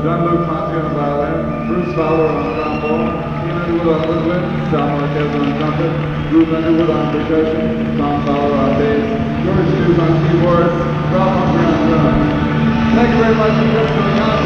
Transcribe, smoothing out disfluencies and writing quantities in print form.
Jean-Luc Ponty on violin, Bruce Fowler on trombone, Ian Underwood on woodwind, Tom Marquez on trumpet, Ruth Underwood on percussion, Tom Fowler on bass, George Hughes on keyboards, Ralph Humphrey on drums. Thank you very much for listening.